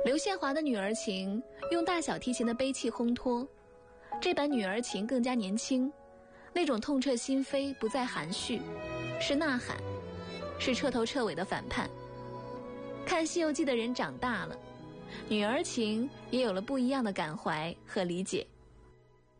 刘宪华的女儿情用大小提琴的悲泣烘托，这版女儿情更加年轻，那种痛彻心扉不再含蓄，是呐喊，是彻头彻尾的反叛。看《西游记》的人长大了，女儿情也有了不一样的感怀和理解。